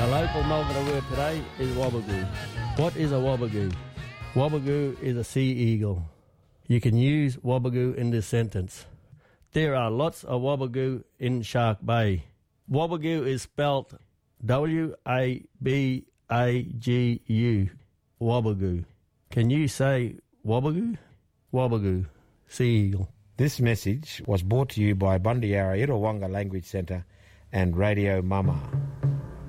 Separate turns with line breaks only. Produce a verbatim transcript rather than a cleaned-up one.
Our local Marlborough word today is wabagoo. What is a wabagoo? Wabagoo is a sea eagle. You can use wabagoo in this sentence. There are lots of wabagoo in Shark Bay. Wabagoo is spelt W A B A G U. Wabagoo. Can you say wabagoo? Wabagoo. Sea eagle.
This message was brought to you by Bundyara Irrawonga Language Centre and Radio Mama.